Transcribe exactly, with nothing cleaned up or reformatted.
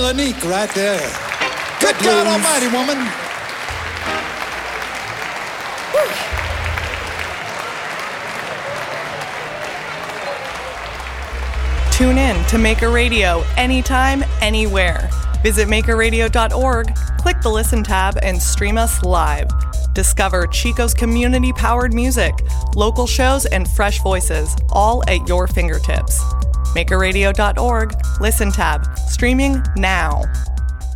Lanique right there. Good God Almighty, woman. Tune in to Maker Radio anytime, anywhere. Visit maker radio dot org, click the Listen tab, and stream us live. Discover Chico's community-powered music, local shows, and fresh voices, all at your fingertips. maker radio dot org, Listen tab, streaming now.